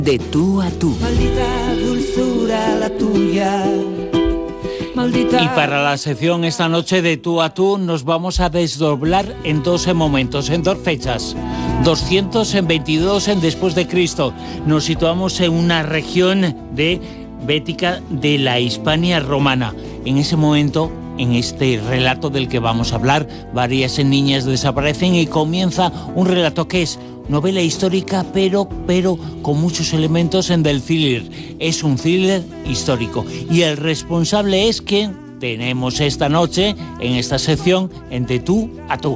De tú a tú. Maldita dulzura la tuya. Maldita... Y para la sección esta noche de tú a tú nos vamos a desdoblar en 12 momentos, en 2 fechas. 222 en después de Cristo. Nos situamos en una región bética de la Hispania romana. En ese momento, en este relato del que vamos a hablar, varias niñas desaparecen y comienza un relato que es novela histórica, pero con muchos elementos del thriller. Es un thriller histórico. Y el responsable es quien tenemos esta noche en esta sección en De tú a tú.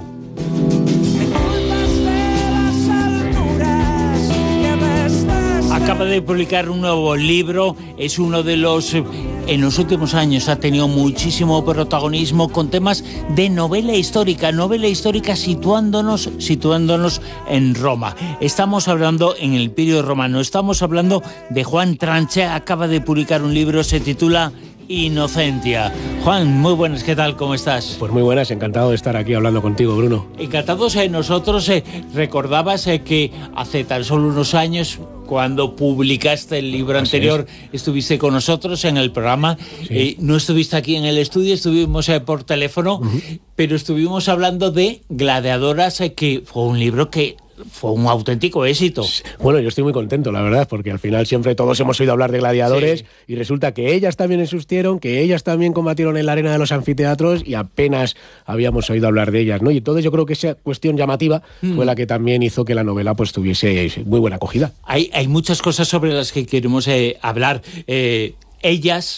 Acaba de publicar un nuevo libro, es uno de los... En los últimos años ha tenido muchísimo protagonismo con temas de novela histórica situándonos en Roma. Estamos hablando en el Imperio Romano, estamos hablando de Juan Tranche, acaba de publicar un libro, se titula Inocentia. Juan, muy buenas, ¿qué tal? ¿Cómo estás? Pues muy buenas, encantado de estar aquí hablando contigo, Bruno. Encantados. Nosotros recordabas que hace tan solo unos años, cuando publicaste el libro anterior, estuviste con nosotros en el programa. Sí. No estuviste aquí en el estudio, estuvimos por teléfono, pero estuvimos hablando de Gladiadoras, que fue un libro que fue un auténtico éxito. Bueno, yo estoy muy contento, la verdad, porque al final siempre todos hemos oído hablar de gladiadores y resulta que ellas también existieron, que ellas también combatieron en la arena de los anfiteatros y apenas habíamos oído hablar de ellas, ¿no? Y entonces yo creo que esa cuestión llamativa fue la que también hizo que la novela pues tuviese muy buena acogida. Hay muchas cosas sobre las que queremos hablar. Ellas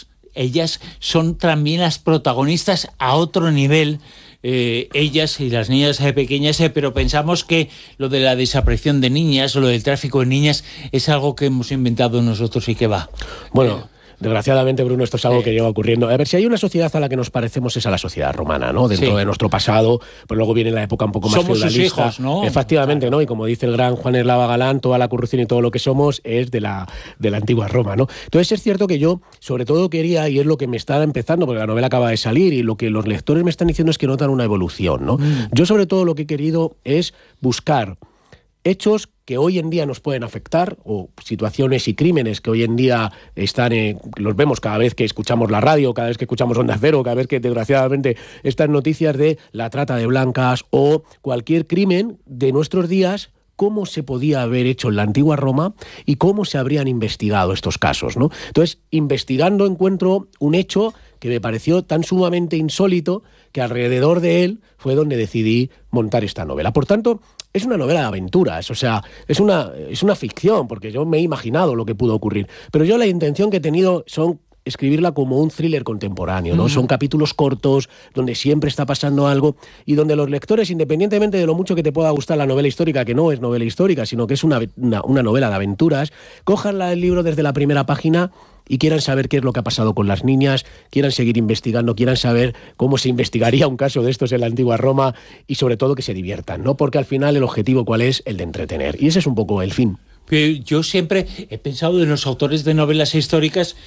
son también las protagonistas a otro nivel. Ellas y las niñas pequeñas, pero pensamos que lo de la desaparición de niñas, lo del tráfico de niñas, es algo que hemos inventado nosotros y que va. Bueno, desgraciadamente, Bruno, esto es algo que lleva ocurriendo. A ver, si hay una sociedad a la que nos parecemos es a la sociedad romana, ¿no? Dentro de nuestro pasado, pues luego viene la época un poco más somos feudalista. Sus hijos, ¿no? Efectivamente, ¿no? Y como dice el gran Juan Eslava Galán, toda la corrupción y todo lo que somos es de la antigua Roma, ¿no? Entonces es cierto que yo, sobre todo, quería, y es lo que me está empezando, porque la novela acaba de salir, y lo que los lectores me están diciendo es que notan una evolución, ¿no? Yo, sobre todo, lo que he querido es buscar hechos que hoy en día nos pueden afectar, o situaciones y crímenes que hoy en día están, los vemos cada vez que escuchamos la radio, cada vez que escuchamos Onda Cero, cada vez que desgraciadamente estas noticias de la trata de blancas o cualquier crimen de nuestros días, cómo se podía haber hecho en la antigua Roma y cómo se habrían investigado estos casos, ¿no? Entonces, investigando encuentro un hecho que me pareció tan sumamente insólito que alrededor de él fue donde decidí montar esta novela. Por tanto, es una novela de aventuras, o sea, es una ficción, porque yo me he imaginado lo que pudo ocurrir. Pero yo la intención que he tenido son escribirla como un thriller contemporáneo, ¿no? Son capítulos cortos, donde siempre está pasando algo, y donde los lectores, independientemente de lo mucho que te pueda gustar la novela histórica, que no es novela histórica, sino que es una novela de aventuras, cojan el libro desde la primera página y quieran saber qué es lo que ha pasado con las niñas, quieran seguir investigando, quieran saber cómo se investigaría un caso de estos en la antigua Roma, y sobre todo que se diviertan, ¿no? Porque al final el objetivo, ¿cuál es? El de entretener. Y ese es un poco el fin. Yo siempre he pensado en los autores de novelas históricas,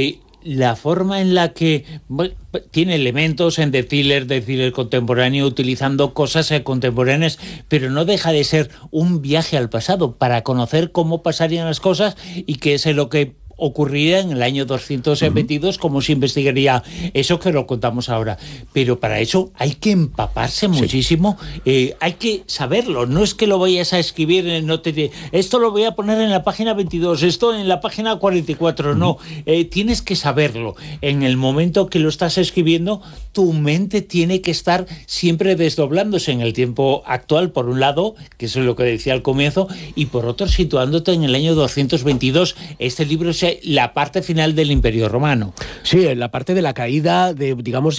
la forma en la que tiene elementos de thriller contemporáneo, utilizando cosas contemporáneas, pero no deja de ser un viaje al pasado para conocer cómo pasarían las cosas y qué es lo que ocurriría en el año 222, cómo se investigaría eso, que lo contamos ahora. Pero para eso hay que empaparse muchísimo, hay que saberlo, no es que lo vayas a escribir, esto lo voy a poner en la página 22, esto en la página 44, no, tienes que saberlo. En el momento que lo estás escribiendo, tu mente tiene que estar siempre desdoblándose en el tiempo actual, por un lado, que eso es lo que decía al comienzo, y por otro situándote en el año 222. Este libro es la parte final del Imperio Romano. Sí, en la parte de la caída de, digamos,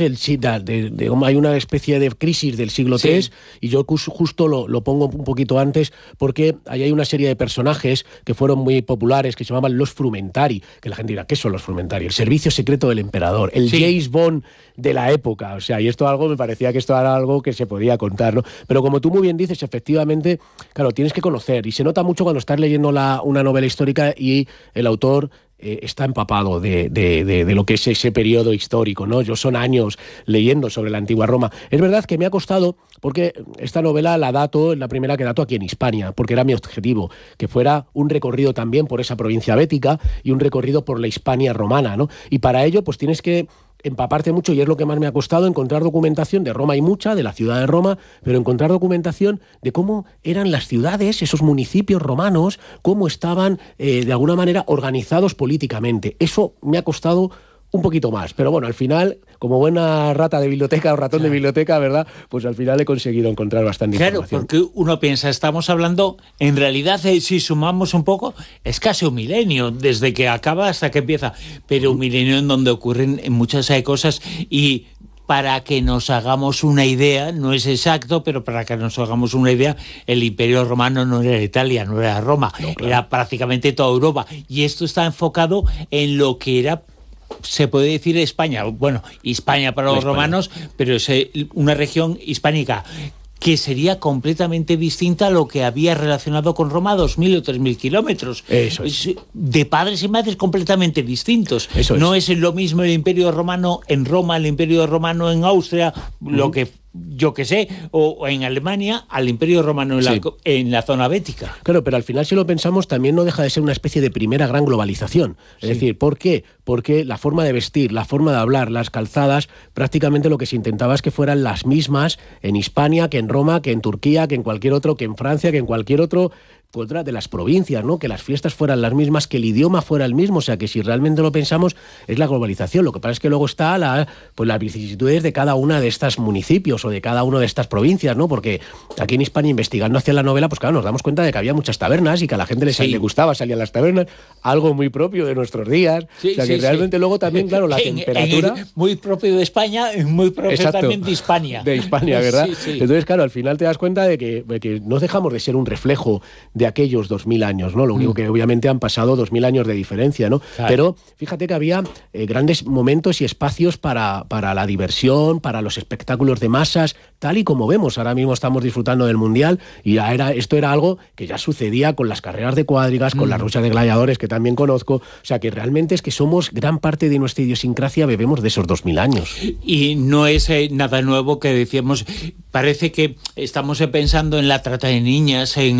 hay una especie de crisis del siglo III, y yo justo lo pongo un poquito antes, porque ahí hay una serie de personajes que fueron muy populares, que se llamaban los Frumentari, que la gente dirá, ¿qué son los Frumentari? El servicio secreto del emperador, el James Bond de la época, o sea, y esto algo, me parecía que esto era algo que se podía contar, ¿no? Pero como tú muy bien dices, efectivamente, claro, tienes que conocer, y se nota mucho cuando estás leyendo una novela histórica y el autor está empapado de lo que es ese periodo histórico, ¿no? Yo son años leyendo sobre la antigua Roma. Es verdad que me ha costado, porque esta novela la primera que dato aquí en Hispania, porque era mi objetivo, que fuera un recorrido también por esa provincia bética y un recorrido por la Hispania romana, ¿no? Y para ello, pues tienes que empaparte mucho, y es lo que más me ha costado, encontrar documentación de Roma. Hay mucha, de la ciudad de Roma, pero encontrar documentación de cómo eran las ciudades, esos municipios romanos, cómo estaban de alguna manera organizados políticamente. Eso me ha costado un poquito más, pero bueno, al final, como buena rata de biblioteca o ratón de biblioteca, ¿verdad? Pues al final he conseguido encontrar bastante información. Claro, porque uno piensa, estamos hablando, en realidad, si sumamos un poco, es casi un milenio, desde que acaba hasta que empieza, pero un milenio en donde ocurren muchas cosas. Y para que nos hagamos una idea, no es exacto, pero para que nos hagamos una idea, el Imperio Romano no era Italia, no era Roma, no, claro, era prácticamente toda Europa, y esto está enfocado en lo que era, se puede decir, España, bueno, Hispania para los romanos, pero es una región hispánica que sería completamente distinta a lo que había relacionado con Roma, 2.000 o 3.000 kilómetros. Eso es. De padres y madres completamente distintos. Eso es. No es lo mismo el Imperio Romano en Roma, el Imperio Romano en Austria, lo que yo que sé, o en Alemania, al Imperio Romano en la zona bética. Claro, pero al final, si lo pensamos, también no deja de ser una especie de primera gran globalización. Es decir, ¿por qué? Porque la forma de vestir, la forma de hablar, las calzadas, prácticamente lo que se intentaba es que fueran las mismas en Hispania, que en Roma, que en Turquía, que en cualquier otro, que en Francia, que en cualquier otro de las provincias, ¿no? Que las fiestas fueran las mismas, que el idioma fuera el mismo. O sea, que si realmente lo pensamos, es la globalización. Lo que pasa es que luego está las vicisitudes de cada una de estos municipios o de cada una de estas provincias, ¿no? Porque aquí en Hispania, investigando hacia la novela, pues claro, nos damos cuenta de que había muchas tabernas y que a la gente le gustaba salir a las tabernas, algo muy propio de nuestros días. O sea, que realmente luego también, claro, la temperatura... muy propio de España, muy propio también de Hispania. De Hispania, ¿verdad? Sí. Entonces, claro, al final te das cuenta de que no dejamos de ser un reflejo de aquellos 2000 años, ¿no? Lo único que obviamente han pasado 2000 años de diferencia, ¿no? Claro. Pero fíjate que había grandes momentos y espacios para la diversión, para los espectáculos de masas, tal y como vemos. Ahora mismo estamos disfrutando del Mundial y esto era algo que ya sucedía con las carreras de cuadrigas, con las luchas de gladiadores, que también conozco. O sea, que realmente es que somos gran parte de nuestra idiosincrasia, bebemos de esos 2000 años. Y no es nada nuevo que decíamos. Parece que estamos pensando en la trata de niñas, en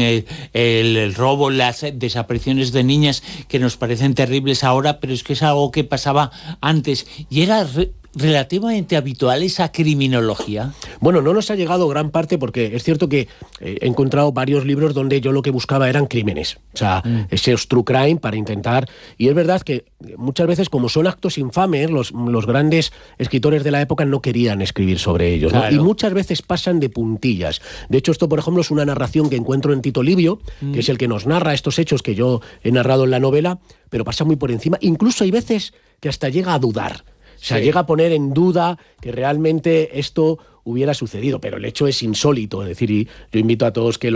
el robo, las desapariciones de niñas, que nos parecen terribles ahora, pero es que es algo que pasaba antes y era relativamente habitual esa criminología. Bueno, no nos ha llegado gran parte, porque es cierto que he encontrado varios libros donde yo lo que buscaba eran crímenes, o sea, ese true crime para intentar, y es verdad que muchas veces, como son actos infames, los grandes escritores de la época no querían escribir sobre ellos, ¿no? Claro. Y muchas veces pasan de puntillas. De hecho, esto, por ejemplo, es una narración que encuentro en Tito Livio, que es el que nos narra estos hechos que yo he narrado en la novela, pero pasa muy por encima. Incluso hay veces que hasta llega a dudar. O sea, llega a poner en duda que realmente esto hubiera sucedido, pero el hecho es insólito. Es decir, y yo invito a todos que